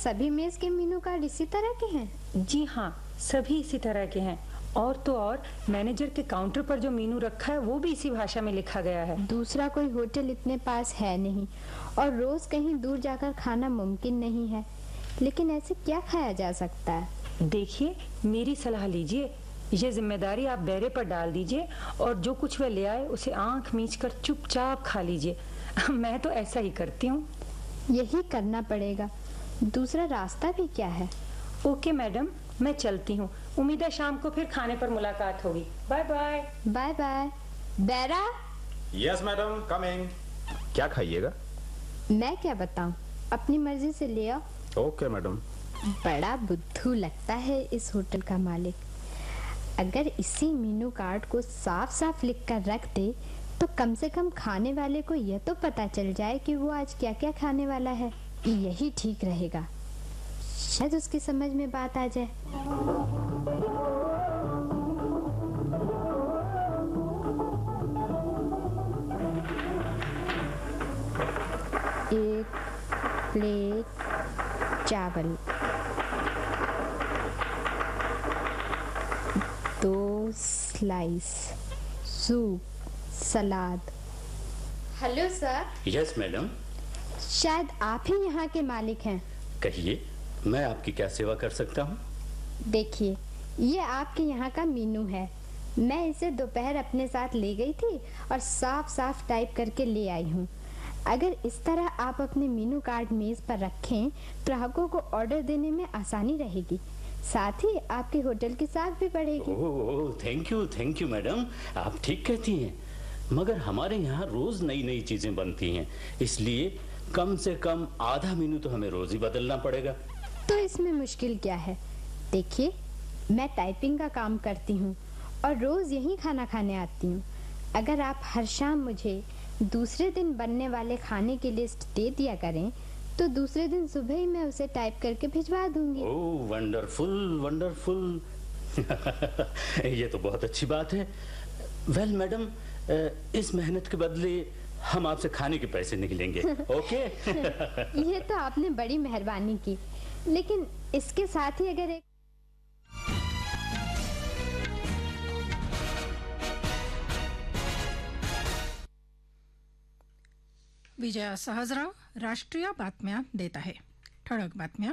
सभी मेज के menu card इसी तरह के हैं? जी हाँ, सभी इसी तरह के हैं। और तो और मैनेजर के काउंटर पर जो मेनू रखा है वो भी इसी भाषा में लिखा गया है। दूसरा कोई होटल इतने पास है नहीं और रोज कहीं दूर जाकर खाना मुमकिन नहीं है, लेकिन ऐसे क्या खाया जा सकता है? देखिए, मेरी सलाह लीजिए, ये जिम्मेदारी आप बेरे पर डाल दीजिए और जो कुछ वह ले आए उसे आंख मीच कर चुपचाप खा लीजिए। मैं तो ऐसा ही करती हूँ। यही करना पड़ेगा, दूसरा रास्ता भी क्या है? ओके मैडम, मैं चलती हूँ। उम्मीद है शाम को फिर खाने पर मुलाकात होगी। Bye bye. Bye bye. बेरा। Yes madam, coming. क्या खाइएगा? मैं क्या बताऊं, अपनी मर्जी से ले आओ। Okay madam. बड़ा बुद्धू लगता है इस होटल का मालिक। अगर इसी मेनू कार्ड को साफ साफ लिख कर रख दे तो कम से कम खाने वाले को यह तो पता चल जाए कि वो आज क्या क्या खाने वाला है। यही ठीक रहेगा, शायद उसकी समझ में बात आ जाए। एक प्लेट चावल, 2 slice soup, salad. Hello sir. Yes madam. शायद आप ही यहाँ के मालिक हैं। कहिए, मैं आपकी क्या सेवा कर सकता हूँ? देखिए, ये आपके यहाँ का मेनू है। मैं इसे दोपहर अपने साथ ले गई थी और साफ साफ टाइप करके ले आई हूँ। अगर इस तरह आप अपने मेनू कार्ड मेज पर रखें, ग्राहकों को ऑर्डर देने में आसानी रहेगी, साथ ही आपके होटल की साख भी बढ़ेगी। ओह, थैंक यू मैडम, आप ठीक कहती हैं। मगर हमारे यहाँ रोज नई नई चीजें बनती हैं, इसलिए कम से कम आधा मेनू तो हमें रोज ही बदलना पड़ेगा। तो इसमें मुश्किल क्या है? देखिए, मैं टाइपिंग का काम करती हूँ और रोज यही खाना खाने आती हूँ। अगर आप हर शाम मुझे दूसरे दिन बनने वाले खाने की लिस्ट दे दिया करें तो दूसरे दिन सुबह ही मैं उसे टाइप करके भिजवा दूंगी। ओह, वंडरफुल वंडरफुल। ये तो बहुत अच्छी बात है। वेल मैडम, इस मेहनत के बदले हम आपसे खाने के पैसे नहीं लेंगे। ओके? ये तो आपने बड़ी मेहरबानी की, लेकिन इसके साथ ही अगर एक विजया सहजराव राष्ट्रीय बातम्या देत आहे। ठळक बातम्या।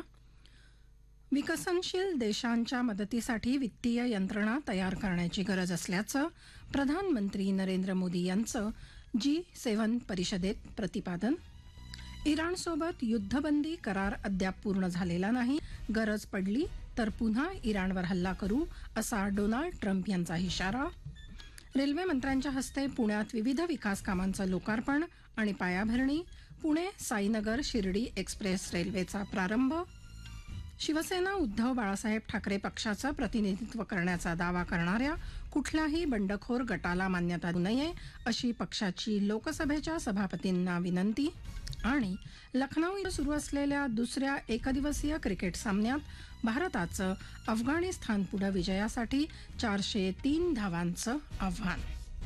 विकसनशील देशांच्या मदतीसाठी वित्तीय यंत्रणा तयार करण्याची गरज असल्याचं प्रधानमंत्री नरेंद्र मोदी यांचं G7 परिषदेत प्रतिपादन। इराणसोबत युद्धबंदी करार अद्याप पूर्ण झालेला नाही, गरज पडली तर पुन्हा इराणवर हल्ला करू असा डोनाल्ड ट्रम्प यांचा इशारा। रेल्वे मंत्र्यांच्या हस्ते पुण्यात विविध विकास कामांचं लोकार्पण आणि पायाभरणी। पुणे साईनगर शिर्डी एक्सप्रेस रेल्वेचा प्रारंभ। शिवसेना उद्धव बाळासाहेब ठाकरे पक्षाचं प्रतिनिधित्व करण्याचा दावा करणाऱ्या कुठल्याही बंडखोर गटाला मान्यता देऊ नये अशी पक्षाची लोकसभेच्या सभापतींना विनंती। आणि लखनौ इथं सुरू असलेल्या दुसऱ्या एकदिवसीय क्रिकेट सामन्यात भारताचं अफगाणिस्तानपुढे विजयासाठी 403 धावांचं आव्हान।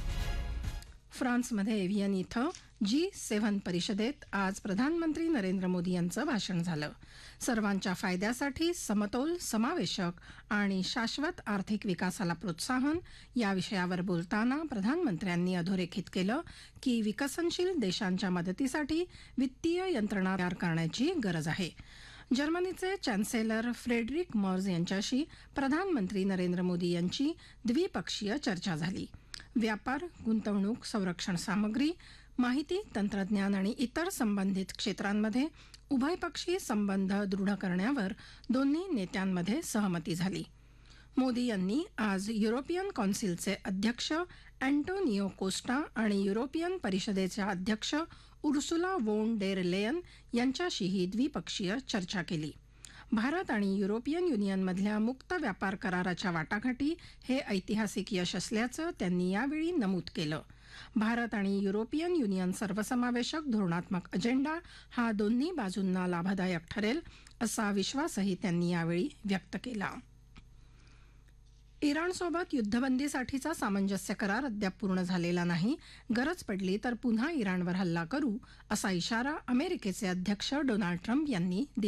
फ्रान्समध्ये एव्हियन इथं G7 परिषदेत आज प्रधानमंत्री नरेंद्र मोदी यांचं भाषण झालं। सर्वांच्या फायद्यासाठी समतोल, समावेशक आणि शाश्वत आर्थिक विकासाला प्रोत्साहन या विषयावर बोलताना प्रधानमंत्र्यांनी अधोरेखित केलं की विकसनशील देशांच्या मदतीसाठी वित्तीय यंत्रणा तयार करण्याची गरज आहे। जर्मनीचे चॅन्सेलर फ्रेडरिक मर्ज यांच्याशी प्रधानमंत्री नरेंद्र मोदी यांची द्विपक्षीय चर्चा झाली। व्यापार, गुंतवणूक, संरक्षण सामग्री, माहिती तंत्रज्ञान आणि इतर संबंधित क्षेत्रांमध्ये उभयपक्षी संबंध दृढ करण्यावर दोन्ही नेत्यांमध्ये सहमती झाली। मोदी यांनी आज युरोपियन कौन्सिलचे अध्यक्ष अँटोनियो कोस्टा आणि युरोपियन परिषदेच्या अध्यक्ष उर्सुला वोन डेर लेयन यांच्याशीही द्विपक्षीय चर्चा केली। भारत आणि युरोपियन युनियनमधल्या मुक्त व्यापार कराराच्या वाटाघाटी हे ऐतिहासिक यश असल्याचं त्यांनी यावेळी नमूद केलं। भारत आणि युरोपियन युनियन सर्वसमावेशक धोरणात्मक अजेंडा हा दोन्ही बाजूंना लाभदायक ठरेल असा विश्वासही त्यांनी यावेळी व्यक्त केला। इराणसोबत युद्धबंदीसाठीचा सामंजस्य करार अद्याप पूर्ण झालेला नाही, गरज पडली तर पुन्हा इराणवर हल्ला करू असा इशारा अमेरिकेचे अध्यक्ष डोनाल्ड ट्रम्प यांनी दिला।